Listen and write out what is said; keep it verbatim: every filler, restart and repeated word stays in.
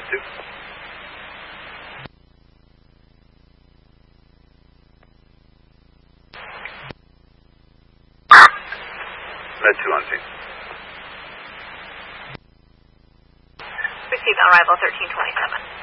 Med two. Med two on scene. Received on arrival thirteen twenty-seven.